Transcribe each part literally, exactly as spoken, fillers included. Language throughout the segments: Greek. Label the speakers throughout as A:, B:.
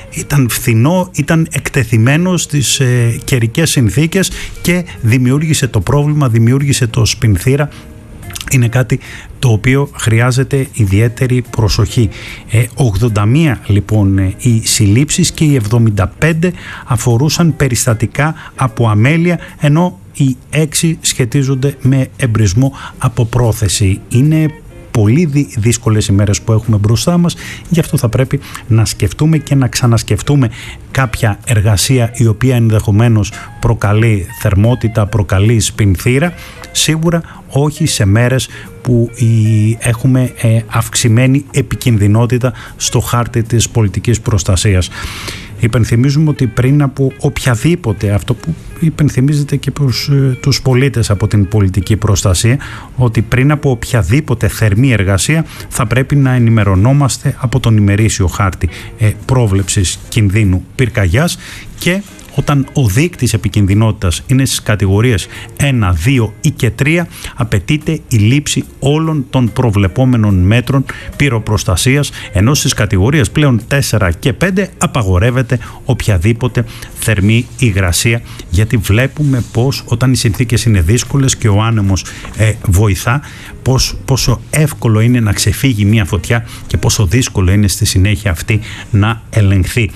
A: ήταν φθηνό, ήταν εκτεθειμένο στις ε, καιρικές συνθήκες και δημιούργησε το πρόβλημα, δημιούργησε το σπινθήρα. Είναι κάτι το οποίο χρειάζεται ιδιαίτερη προσοχή. Ε, ογδόντα μία λοιπόν οι συλλήψεις και οι εβδομήντα πέντε αφορούσαν περιστατικά από αμέλεια, ενώ οι έξι σχετίζονται με εμπρισμό από πρόθεση. Είναι πολύ δύσκολες ημέρες που έχουμε μπροστά μας, γι' αυτό θα πρέπει να σκεφτούμε και να ξανασκεφτούμε κάποια εργασία η οποία ενδεχομένως προκαλεί θερμότητα, προκαλεί σπινθήρα, σίγουρα όχι σε μέρες που έχουμε αυξημένη επικινδυνότητα στο χάρτη της πολιτικής προστασίας. Υπενθυμίζουμε ότι πριν από οποιαδήποτε, αυτό που υπενθυμίζεται και προς τους πολίτες από την πολιτική προστασία, ότι πριν από οποιαδήποτε θερμή εργασία θα πρέπει να ενημερωνόμαστε από τον ημερήσιο χάρτη ε, πρόβλεψης κινδύνου πυρκαγιάς, και όταν ο δείκτης επικινδυνότητας είναι στις κατηγορίες ένα, δύο ή και τρία, απαιτείται η λήψη όλων των προβλεπόμενων μέτρων πυροπροστασίας, ενώ στις κατηγορίες πλέον τέσσερα και πέντε απαγορεύεται οποιαδήποτε θερμή υγρασία, γιατί βλέπουμε πως όταν οι συνθήκες είναι δύσκολες και ο άνεμος ε, βοηθά, πως, πόσο εύκολο είναι να ξεφύγει μια φωτιά και πόσο δύσκολο είναι στη συνέχεια αυτή να ελεγχθεί.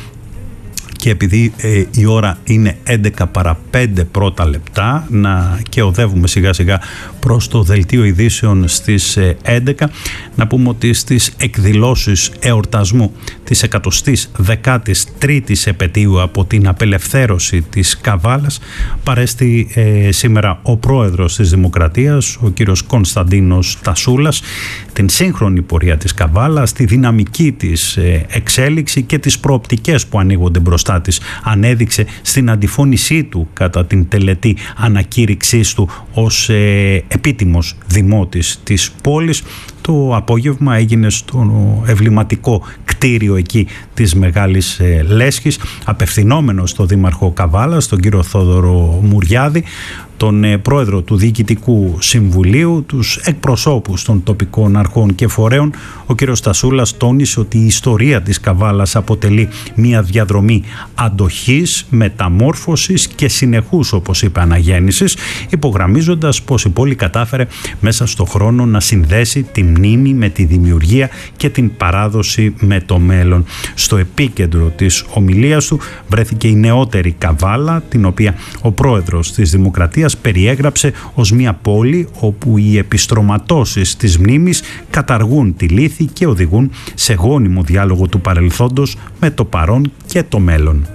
A: Και επειδή ε, η ώρα είναι έντεκα παρά πέντε πρώτα λεπτά να, και οδεύουμε σιγά σιγά προς το δελτίο ειδήσεων στις ε, έντεκα, να πούμε ότι στις εκδηλώσεις εορτασμού της εκατοστής δεκάτης τρίτης επετείου από την απελευθέρωση της Καβάλας παρέστη ε, σήμερα ο πρόεδρος της Δημοκρατίας, ο κύριος Κωνσταντίνος Τασούλας, την σύγχρονη πορεία της Καβάλας, τη δυναμική της ε, εξέλιξη και τις προοπτικές που ανοίγονται μπροστά της. Ανέδειξε στην αντιφώνησή του κατά την τελετή ανακήρυξής του ως ε, επίτιμος δημότης της πόλης. Το απόγευμα έγινε στο ευληματικό κτίριο εκεί της Μεγάλης ε, Λέσχης, απευθυνόμενος στο Δήμαρχο Καβάλας, τον κύριο Θόδωρο Μουριάδη, τον ε, πρόεδρο του Διοικητικού Συμβουλίου, τους εκπροσώπους των τοπικών αρχών και φορέων. Ο κύριος Τασούλας τόνισε ότι η ιστορία της Καβάλας αποτελεί μια διαδρομή αντοχής, μεταμόρφωσης και συνεχούς, όπως είπε, αναγέννησης, υπογραμμίζοντας πως η πόλη κατάφερε μέσα στο χρόνο να συνδέσει τη μνήμη με τη δημιουργία και την παράδοση με το μέλλον. Στο επίκεντρο της ομιλίας του βρέθηκε η νεότερη Καβάλα, την οποία ο πρόεδρος της Δημοκρατίας περιέγραψε ως μια πόλη όπου οι επιστρωματώσεις της μνήμης καταργούν τη λύθη και οδηγούν σε γόνιμο διάλογο του παρελθόντος με το παρόν και το μέλλον.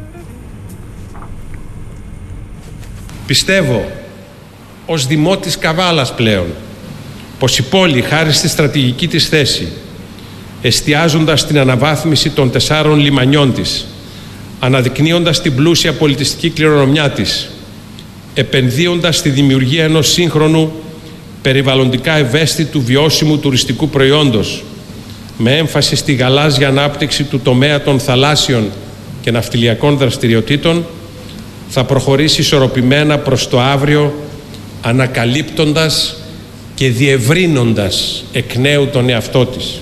B: Πιστεύω ως δημότης Καβάλας πλέον πως η πόλη, χάρη στη στρατηγική της θέση, εστιάζοντας την αναβάθμιση των τεσσάρων λιμανιών της, αναδεικνύοντας την πλούσια πολιτιστική κληρονομιά της, επενδύοντας στη δημιουργία ενός σύγχρονου, περιβαλλοντικά ευαίσθητου, βιώσιμου τουριστικού προϊόντος, με έμφαση στη γαλάζια ανάπτυξη του τομέα των θαλάσσιων και ναυτιλιακών δραστηριοτήτων, θα προχωρήσει ισορροπημένα προς το αύριο, ανακαλύπτοντας και διευρύνοντας εκ νέου τον εαυτό της.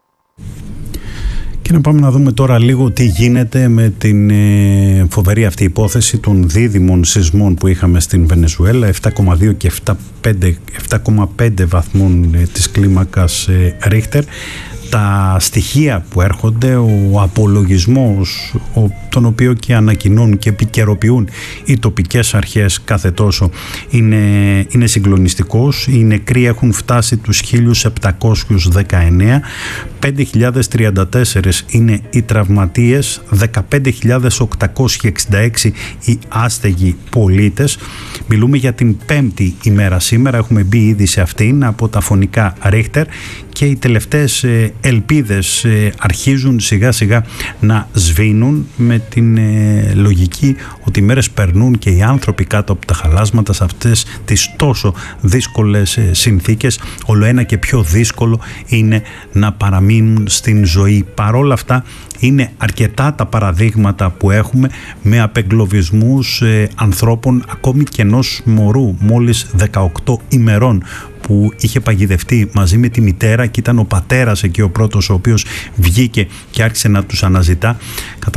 A: Και να πάμε να δούμε τώρα λίγο τι γίνεται με την ε, φοβερή αυτή υπόθεση των δίδυμων σεισμών που είχαμε στην Βενεζουέλα, επτά κόμμα δύο και επτά κόμμα πέντε βαθμών ε, της κλίμακας ε, Ρίχτερ. Τα στοιχεία που έρχονται, ο απολογισμός, ο, τον οποίο και ανακοινούν και επικαιροποιούν οι τοπικές αρχές κάθε τόσο, είναι, είναι συγκλονιστικός. Οι νεκροί έχουν φτάσει τους χίλιους επτακόσιους δεκαεννέα, πέντε χιλιάδες τριάντα τέσσερα είναι οι τραυματίες, δεκαπέντε χιλιάδες οκτακόσιοι εξήντα έξι οι άστεγοι πολίτες. Μιλούμε για την πέμπτη ημέρα σήμερα, έχουμε μπει ήδη σε αυτήν από τα φωνικά Ρίχτερ, και οι τελευταίες ελπίδες αρχίζουν σιγά σιγά να σβήνουν, με την λογική ότι οι μέρες περνούν και οι άνθρωποι κάτω από τα χαλάσματα σε αυτές τις τόσο δύσκολες συνθήκες όλο ένα και πιο δύσκολο είναι να παραμείνουν στην ζωή. Παρόλα αυτά είναι αρκετά τα παραδείγματα που έχουμε με απεγκλωβισμούς ανθρώπων, ακόμη και ενός μωρού μόλις δεκαοκτώ ημερών που είχε παγιδευτεί μαζί με τη μητέρα, και ήταν ο πατέρας εκεί ο πρώτος ο οποίος βγήκε και άρχισε να τους αναζητά.